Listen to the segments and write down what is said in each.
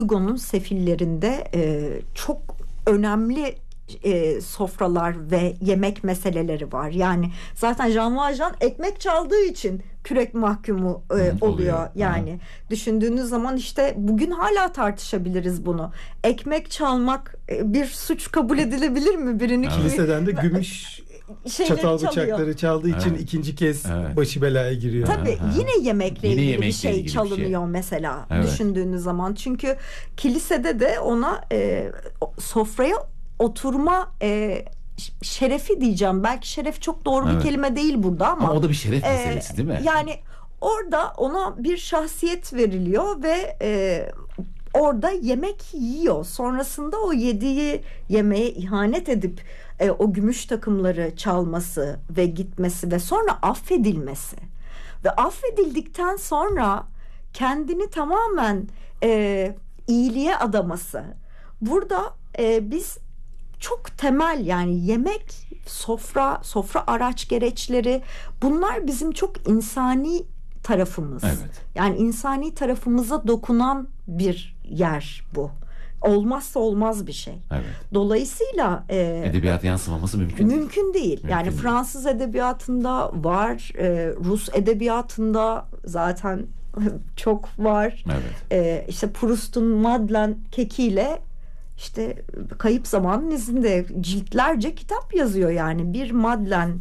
Hugo'nun Sefillerinde çok önemli sofralar ve yemek meseleleri var. Yani zaten Jean Valjean ekmek çaldığı için kürek mahkumu oluyor. Yani düşündüğünüz zaman işte bugün hala tartışabiliriz bunu. Ekmek çalmak bir suç kabul edilebilir mi? Birini kiliseden de gümüş çatal bıçakları çaldığı için ikinci kez başı belaya giriyor. Tabii yine yemekle ilgili bir şey çalınıyor mesela düşündüğünüz zaman. Çünkü kilisede de ona sofraya oturma şerefi diyeceğim. Belki şeref çok doğru bir kelime değil burada ama o da bir şeref meselesi değil mi? Yani orada ona bir şahsiyet veriliyor ve orada yemek yiyor. Sonrasında o yediği yemeğe ihanet edip o gümüş takımları çalması ve gitmesi ve sonra affedilmesi ve affedildikten sonra kendini tamamen iyiliğe adaması. Burada biz çok temel, yani yemek, sofra araç gereçleri, bunlar bizim çok insani tarafımız. Evet. Yani insani tarafımıza dokunan bir yer bu. Olmazsa olmaz bir şey. Evet. Dolayısıyla edebiyata yansımaması mümkün değil. Mümkün değil. Yani Fransız edebiyatında var, Rus edebiyatında zaten çok var. Evet. İşte Proust'un Madeleine kekiyle işte Kayıp Zamanın İzinde ciltlerce kitap yazıyor. Yani bir Madeleine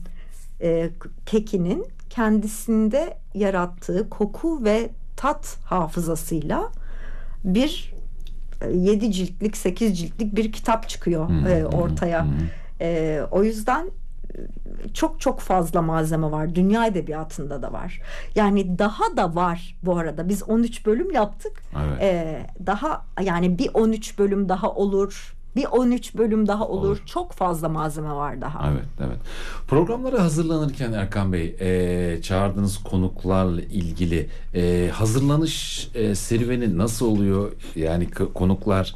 kekinin kendisinde yarattığı koku ve tat hafızasıyla bir 7 ciltlik 8 ciltlik bir kitap çıkıyor ortaya. O yüzden çok fazla malzeme var. Dünya edebiyatında da var. Yani daha da var bu arada. Biz 13 bölüm yaptık. Evet. Daha yani bir 13 bölüm daha olur. Bir 13 bölüm daha olur. Çok fazla malzeme var daha. Evet. Programlara hazırlanırken Erkan Bey, çağırdığınız konuklarla ilgili hazırlanış serüveni nasıl oluyor? Yani konuklar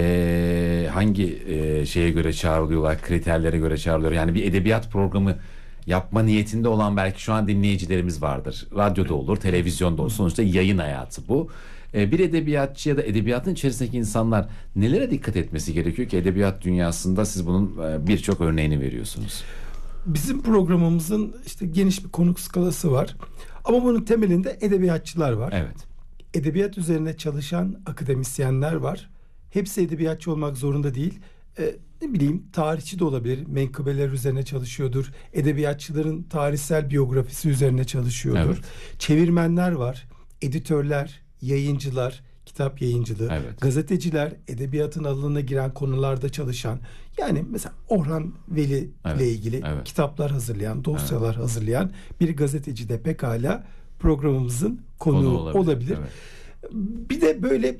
hangi şeye göre çağrılıyorlar, kriterlere göre çağrılıyor? Yani bir edebiyat programı yapma niyetinde olan belki şu an dinleyicilerimiz vardır. Radyoda olur, televizyonda olur. Sonuçta yayın hayatı bu. Bir edebiyatçı ya da edebiyatın içerisindeki insanlar nelere dikkat etmesi gerekiyor ki edebiyat dünyasında siz bunun birçok örneğini veriyorsunuz? Bizim programımızın işte geniş bir konuk skalası var. Ama bunun temelinde edebiyatçılar var. Evet. Edebiyat üzerine çalışan akademisyenler var. Hepsi edebiyatçı olmak zorunda değil. Ne bileyim, tarihçi de olabilir. Menkıbeler üzerine çalışıyordur. Edebiyatçıların tarihsel biyografisi üzerine çalışıyordur. Evet. Çevirmenler var. Editörler, yayıncılar, kitap yayıncılığı, gazeteciler, edebiyatın alanına giren konularda çalışan, yani mesela Orhan Veli ile ilgili kitaplar hazırlayan, dosyalar hazırlayan bir gazeteci de pekala programımızın konuğu olabilir. Evet. Bir de böyle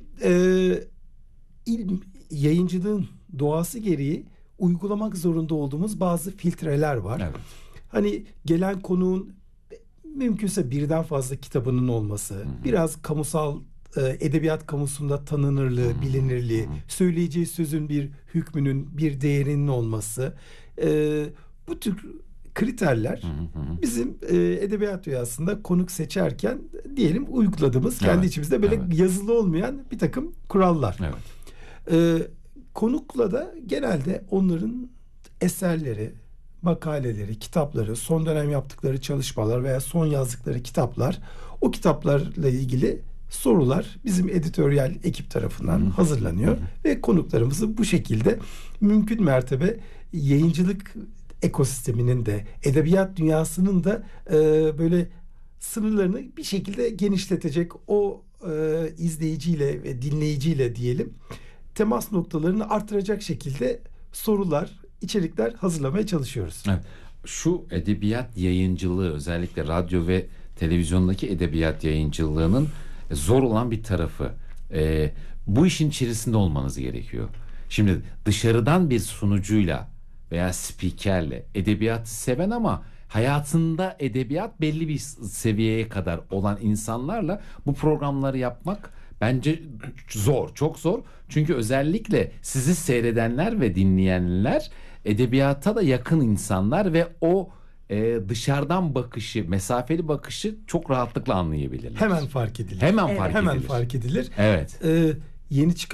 yayıncılığın doğası gereği uygulamak zorunda olduğumuz bazı filtreler var. Evet. Hani gelen konuğun mümkünse birden fazla kitabının olması, biraz kamusal edebiyat kamusunda tanınırlığı, bilinirliği, söyleyeceği sözün bir hükmünün, bir değerinin olması, bu tür kriterler bizim edebiyat dünyasında konuk seçerken diyelim uyguladığımız, kendi içimizde böyle yazılı olmayan bir takım kurallar. Konukla da genelde onların eserleri, makaleleri, kitapları, son dönem yaptıkları çalışmalar veya son yazdıkları kitaplar, o kitaplarla ilgili sorular bizim editoryal ekip tarafından hazırlanıyor ve konuklarımızı bu şekilde mümkün mertebe yayıncılık ekosisteminin de, edebiyat dünyasının da böyle sınırlarını bir şekilde genişletecek, o izleyiciyle ve dinleyiciyle diyelim temas noktalarını artıracak şekilde sorular, içerikler hazırlamaya çalışıyoruz. Evet. Şu edebiyat yayıncılığı, özellikle radyo ve televizyondaki edebiyat yayıncılığının zor olan bir tarafı. Bu işin içerisinde olmanız gerekiyor. Şimdi dışarıdan bir sunucuyla veya spikerle edebiyatı seven ama hayatında edebiyat belli bir seviyeye kadar olan insanlarla bu programları yapmak bence zor, çok zor. Çünkü özellikle sizi seyredenler ve dinleyenler edebiyata da yakın insanlar ve o dışarıdan bakışı, mesafeli bakışı çok rahatlıkla anlayabilirler. Hemen fark edilir. Hemen fark edilir. Hemen fark edilir. Evet. Yeni çıkan